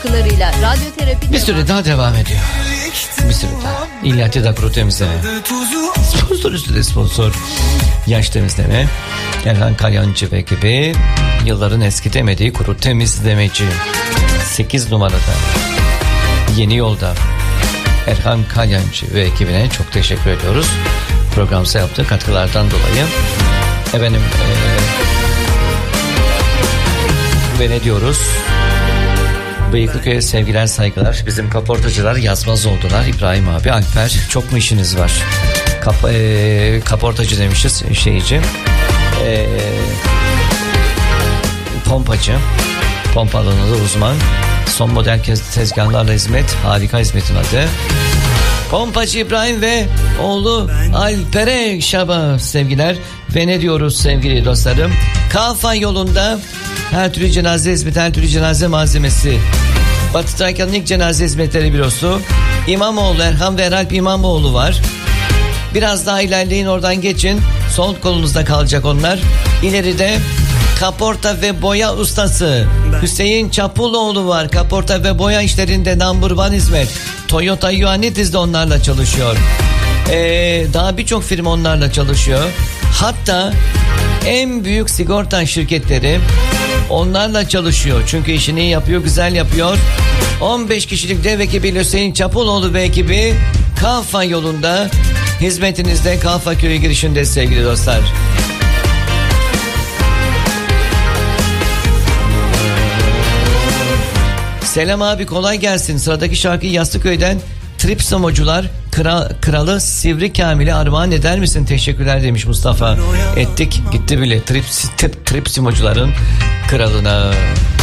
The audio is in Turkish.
Radyo terapi bir süre daha devam ediyor. Bir süre daha. İlyat Tedavi Kuru Temizleme. Sponsor üstüne sponsor. Yaş temizleme. Erhan Kalyancı ve ekibi. Yılların eskitemediği kuru temizlemeci. 8 numarada. Yeni yolda. Erhan Kalyancı ve ekibine çok teşekkür ediyoruz. Programımıza yaptığı katkılardan dolayı. Efendim ve ne diyoruz? Bıyıklıköy'e sevgiler saygılar. Bizim kaportacılar yazmaz oldular. İbrahim abi, Alper, çok mu işiniz var? Kaportacı demişiz, şeyci. Pompacı. Pompa alanında uzman. Son model tezgahlarla hizmet. Harika hizmetin adı. Pompacı İbrahim ve oğlu Alper'e şaba sevgiler. Ve ne diyoruz sevgili dostlarım? Kalfa yolunda her türlü cenaze hizmeti, her türlü cenaze malzemesi. Batı Trakya'nın ilk cenaze hizmetleri bürosu. İmamoğlu, Erhan ve Eralp İmamoğlu var. Biraz daha ilerleyin, oradan geçin. Sol kolunuzda kalacak onlar. İleride kaporta ve boya ustası Hüseyin Çapuloğlu var. Kaporta ve boya işlerinde number one hizmet. Toyota Ioannidis de onlarla çalışıyor. Daha birçok firma onlarla çalışıyor. Hatta en büyük sigorta şirketleri onlarla çalışıyor. Çünkü işini yapıyor, güzel yapıyor. 15 kişilik dev ekibiyle Hüseyin Çapuloğlu ve ekibi Kalfa yolunda hizmetinizde, Kalfa köyü girişinde sevgili dostlar. Selam abi, kolay gelsin. Sıradaki şarkıyı Yastıköy'den Tripsimocular Kralı Sivri Kamil'e armağan eder misin? Teşekkürler demiş Mustafa. Ettik, gitti bile Tripsimocuların kralına.